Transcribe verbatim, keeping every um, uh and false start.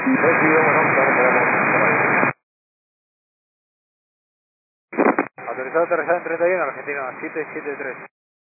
Recibido, bueno, estamos quedamos. Autorizado aterrizar en treinta y uno, Argentina siete siete tres.